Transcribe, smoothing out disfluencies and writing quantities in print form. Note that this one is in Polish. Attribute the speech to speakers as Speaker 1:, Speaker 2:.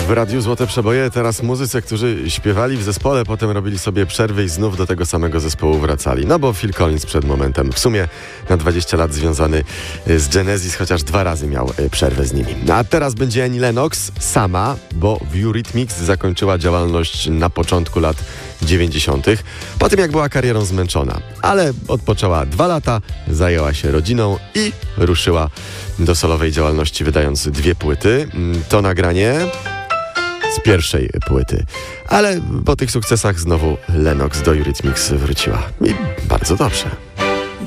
Speaker 1: W Radiu Złote Przeboje teraz muzycy, którzy śpiewali w zespole, potem robili sobie przerwy i znów do tego samego zespołu wracali. No bo Phil Collins przed momentem w sumie na 20 lat związany z Genesis, chociaż 2 razy miał przerwę z nimi. A teraz będzie Annie Lennox sama, bo w Eurythmics zakończyła działalność na początku lat 90. po tym jak była karierą zmęczona. Ale odpoczęła 2 lata, zajęła się rodziną i ruszyła do solowej działalności, wydając 2 płyty. To nagranie z pierwszej płyty. Ale po tych sukcesach znowu Lennox do Eurythmics wróciła. I bardzo dobrze.